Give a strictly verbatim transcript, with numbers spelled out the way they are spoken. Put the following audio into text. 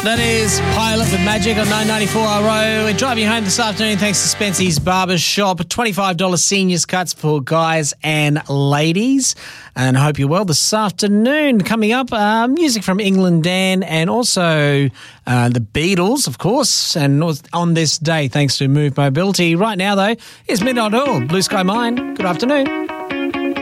That is Pilot with Magic on nine ninety-four R O. We're driving home this afternoon thanks to Spency's Barber Shop. twenty-five dollars seniors cuts for guys and ladies. And I hope you're well this afternoon. Coming up, uh, music from England Dan and also uh, the Beatles, of course. And on this day, thanks to Move Mobility. Right now, though, it's Midnight Oil, Blue Sky Mine. Good afternoon.